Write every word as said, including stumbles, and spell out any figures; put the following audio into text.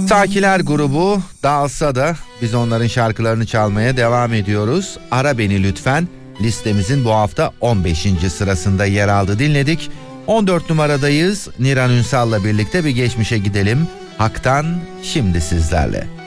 Sakiler grubu dağılsa da biz onların şarkılarını çalmaya devam ediyoruz. Ara Beni Lütfen listemizin bu hafta on beşinci sırasında yer aldı, dinledik. on dört numaradayız. Niran Ünsal'la birlikte bir geçmişe gidelim. Hak'tan Şimdi sizlerle.